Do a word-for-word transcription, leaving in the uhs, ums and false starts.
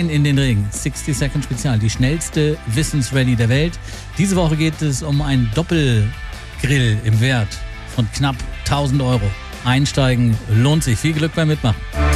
rein in den Ring. sixty Second Spezial, die schnellste Wissensrallye der Welt. Diese Woche geht es um einen Doppelgrill im Wert von knapp tausend Euro. Einsteigen lohnt sich. Viel Glück beim Mitmachen.